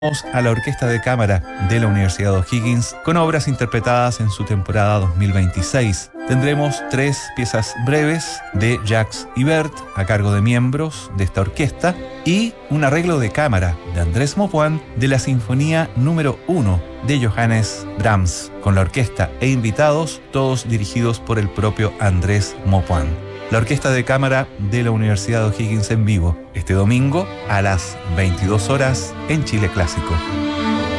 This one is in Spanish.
A la Orquesta de Cámara de la Universidad O'Higgins con obras interpretadas en su temporada 2026. Tendremos 3 piezas breves de Jacques Ibert a cargo de miembros de esta orquesta y un arreglo de cámara de Andrés Maupoint de la Sinfonía número 1 de Johannes Brahms con la orquesta e invitados, todos dirigidos por el propio Andrés Maupoint. La Orquesta de Cámara de la Universidad O'Higgins en vivo, este domingo a las 22 horas en Chile Clásico.